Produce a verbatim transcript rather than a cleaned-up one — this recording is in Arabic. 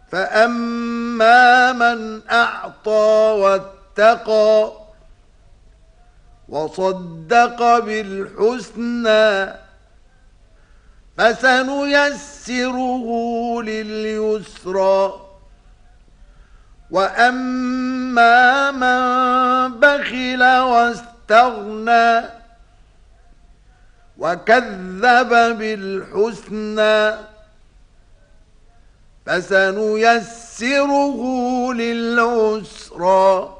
فأما من أعطى واتقى وصدق بالحسنى فسنيسره لليسرى وأما من بخل واستغنى وكذب بالحسنى فسنيسره للعسرى